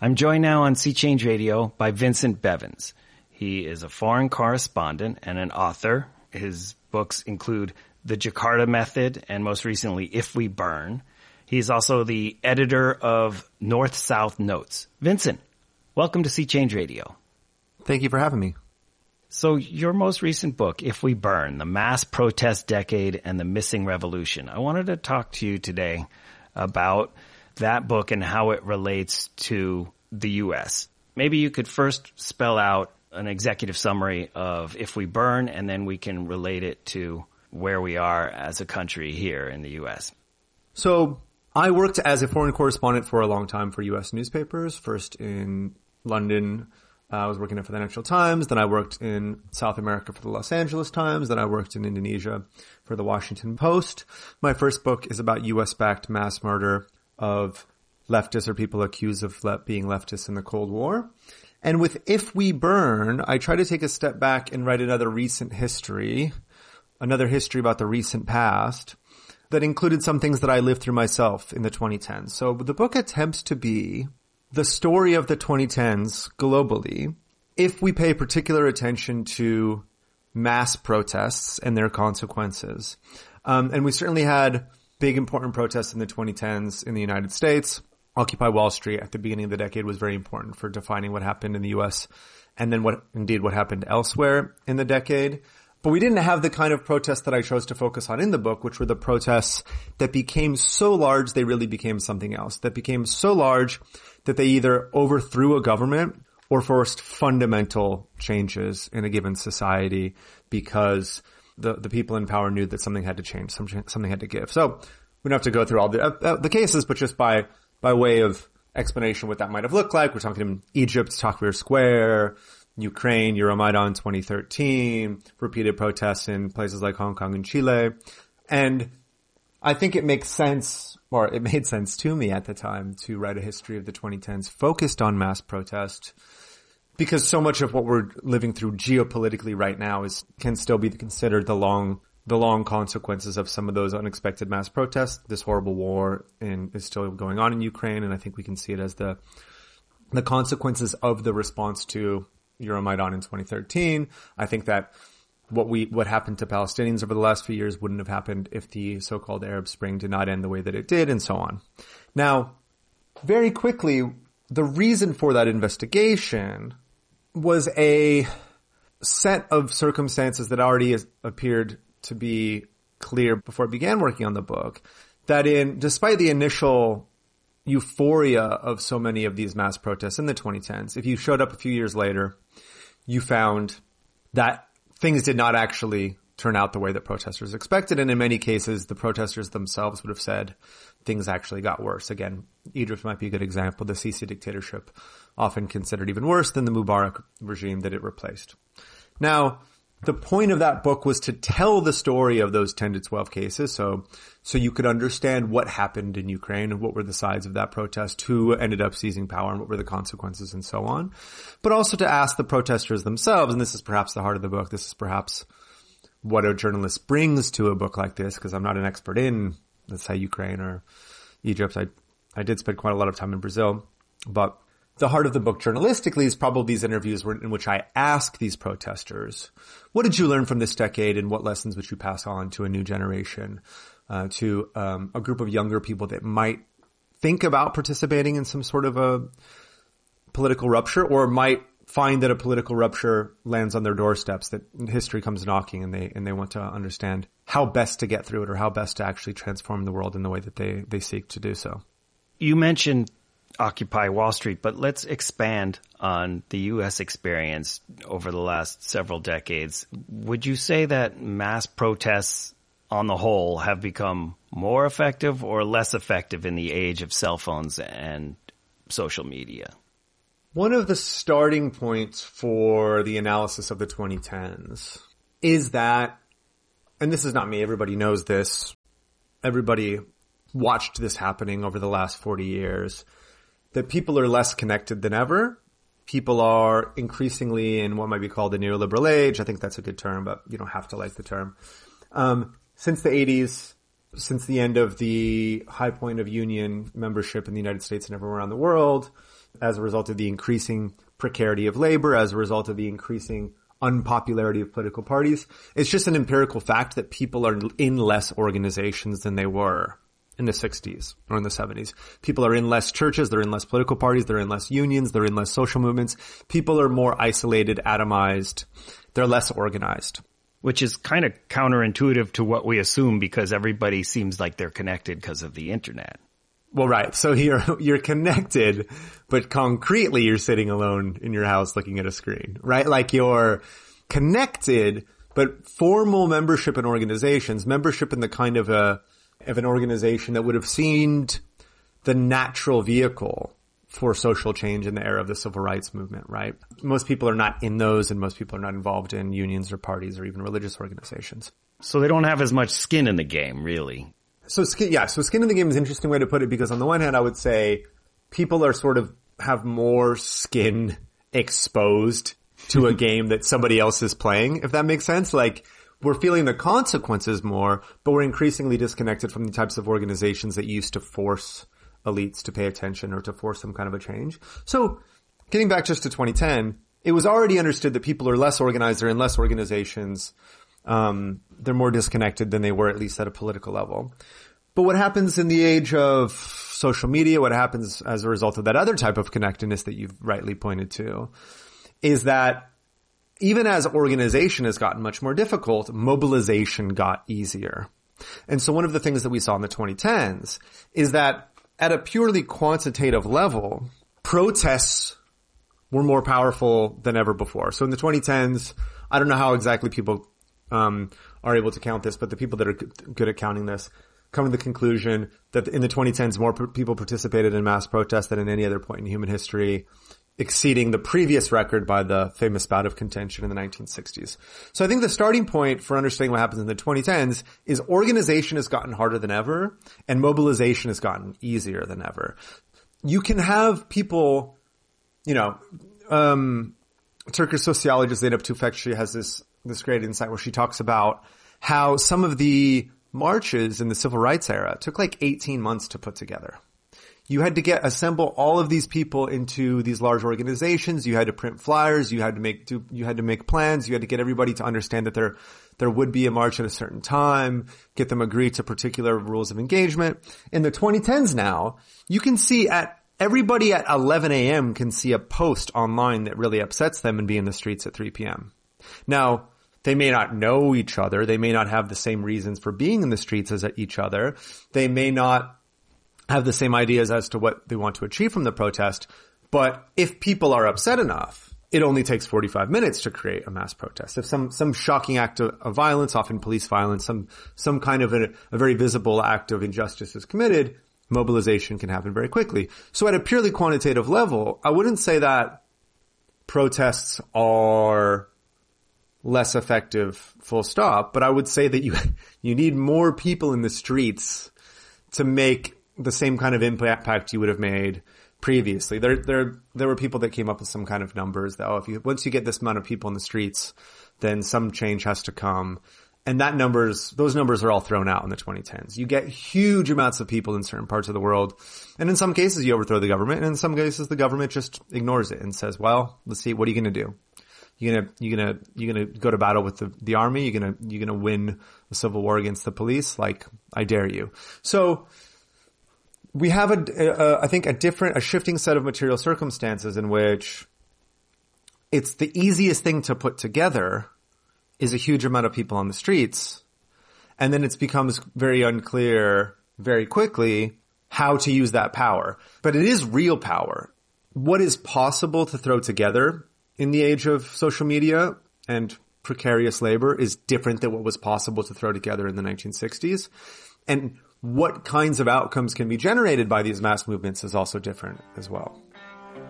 I'm joined now on Sea Change Radio by Vincent Bevins. He is a foreign correspondent and an author. His books include The Jakarta Method and most recently If We Burn. He's also the editor of North-South Notes. Vincent, welcome to Sea Change Radio. Thank you for having me. So your most recent book, If We Burn, The Mass Protest Decade and the Missing Revolution. I wanted to talk to you today about that book and how it relates to the U.S. Maybe you could first spell out an executive summary of If We Burn, and then we can relate it to where we are as a country here in the U.S. So I worked as a foreign correspondent for a long time for U.S. newspapers, first in London. I was working at the Financial Times. Then I worked in South America for the Los Angeles Times. Then I worked in Indonesia for the Washington Post. My first book is about U.S.-backed mass murder of leftists or people accused of being leftists in the Cold War. And with If We Burn, I try to take a step back and write another history about the recent past that included some things that I lived through myself in the 2010s. So the book attempts to be the story of the 2010s globally if we pay particular attention to mass protests and their consequences. And we certainly had big important protests in the 2010s in the United States. Occupy Wall Street at the beginning of the decade was very important for defining what happened in the U.S. and then what happened elsewhere in the decade. But we didn't have the kind of protests that I chose to focus on in the book, which were the protests that became so large they really became something else, that became so large that they either overthrew a government or forced fundamental changes in a given society because the people in power knew that something had to change, something had to give. So we don't have to go through all the cases, but just by way of explanation what that might have looked like. We're talking Egypt, Tahrir Square, Ukraine, Euromaidan 2013, repeated protests in places like Hong Kong and Chile. And I think it makes sense, or it made sense to me at the time, to write a history of the 2010s focused on mass protest, because so much of what we're living through geopolitically right now can still be considered the long consequences of some of those unexpected mass protests. This horrible war is still going on in Ukraine, and I think we can see it as the consequences of the response to Euromaidan in 2013. I think that what happened to Palestinians over the last few years wouldn't have happened if the so-called Arab Spring did not end the way that it did, and so on. Now, very quickly, the reason for that investigation was a set of circumstances that already appeared to be clear before I began working on the book, that despite the initial euphoria of so many of these mass protests in the 2010s, if you showed up a few years later, you found that things did not actually turn out the way that protesters expected. And in many cases, the protesters themselves would have said things actually got worse. Again, Egypt might be a good example. The Sisi dictatorship, often considered even worse than the Mubarak regime that it replaced. Now, the point of that book was to tell the story of those 10 to 12 cases, so you could understand what happened in Ukraine and what were the sides of that protest, who ended up seizing power and what were the consequences and so on. But also to ask the protesters themselves, and this is perhaps the heart of the book, this is perhaps what a journalist brings to a book like this, because I'm not an expert in, let's say, Ukraine or Egypt. I did spend quite a lot of time in Brazil, but the heart of the book journalistically is probably these interviews in which I ask these protesters, what did you learn from this decade and what lessons would you pass on to a new generation, to a group of younger people that might think about participating in some sort of a political rupture or might find that a political rupture lands on their doorsteps, that history comes knocking and they want to understand how best to get through it or how best to actually transform the world in the way that they seek to do so. You mentioned Occupy Wall Street, but let's expand on the U.S. experience over the last several decades. Would you say that mass protests on the whole have become more effective or less effective in the age of cell phones and social media? One of the starting points for the analysis of the 2010s is that, and this is not me, everybody knows this, everybody watched this happening over the last 40 years, that people are less connected than ever. People are increasingly in what might be called the neoliberal age. I think that's a good term, but you don't have to like the term. Since the 80s, since the end of the high point of union membership in the United States and everywhere around the world, as a result of the increasing precarity of labor, as a result of the increasing unpopularity of political parties, it's just an empirical fact that people are in less organizations than they were in the 60s or in the 70s. People are in less churches, they're in less political parties, they're in less unions, they're in less social movements. People are more isolated, atomized, they're less organized. Which is kind of counterintuitive to what we assume because everybody seems like they're connected because of the internet. Well, right. So you're connected, but concretely you're sitting alone in your house looking at a screen, right? Like you're connected, but formal membership in organizations, membership in the kind of an organization that would have seemed the natural vehicle for social change in the era of the civil rights movement, right? Most people are not in those, and most people are not involved in unions or parties or even religious organizations. So they don't have as much skin in the game, really. So skin in the game is an interesting way to put it, because on the one hand, I would say people are sort of have more skin exposed to a game that somebody else is playing, if that makes sense. Like, we're feeling the consequences more, but we're increasingly disconnected from the types of organizations that used to force elites to pay attention or to force some kind of a change. So getting back just to 2010, it was already understood that people are less organized, they're in less organizations, they're more disconnected than they were, at least at a political level. But what happens in the age of social media, what happens as a result of that other type of connectedness that you've rightly pointed to, is that even as organization has gotten much more difficult, mobilization got easier. And so one of the things that we saw in the 2010s is that at a purely quantitative level, protests were more powerful than ever before. So in the 2010s, I don't know how exactly people are able to count this, but the people that are good at counting this come to the conclusion that in the 2010s, more people participated in mass protests than at any other point in human history, exceeding the previous record by the famous bout of contention in the 1960s. So I think the starting point for understanding what happens in the 2010s is organization has gotten harder than ever, and mobilization has gotten easier than ever. You can have people, Turkish sociologist Zeynep Tufekci has this great insight where she talks about how some of the marches in the civil rights era took like 18 months to put together. You had to assemble all of these people into these large organizations. You had to print flyers. You had to make plans. You had to get everybody to understand that there would be a march at a certain time, get them agree to particular rules of engagement. In the 2010s now, you can see everybody at 11 a.m. can see a post online that really upsets them and be in the streets at 3 p.m. Now, they may not know each other. They may not have the same reasons for being in the streets as each other. They may not have the same ideas as to what they want to achieve from the protest. But if people are upset enough, it only takes 45 minutes to create a mass protest. If some shocking act of violence, often police violence, some kind of a very visible act of injustice is committed, mobilization can happen very quickly. So at a purely quantitative level, I wouldn't say that protests are less effective, full stop, but I would say that you need more people in the streets to make the same kind of impact you would have made previously. There were people that came up with some kind of numbers that, once you get this amount of people in the streets, then some change has to come. And those numbers are all thrown out in the 2010s. You get huge amounts of people in certain parts of the world. And in some cases you overthrow the government, and in some cases the government just ignores it and says, well, let's see, what are you going to do? You're gonna go to battle with the army? You're gonna win a civil war against the police? Like, I dare you. So we have I think a shifting set of material circumstances in which it's the easiest thing to put together is a huge amount of people on the streets. And then it becomes very unclear very quickly how to use that power. But it is real power. What is possible to throw together in the age of social media and precarious labor is different than what was possible to throw together in the 1960s. And what kinds of outcomes can be generated by these mass movements is also different as well.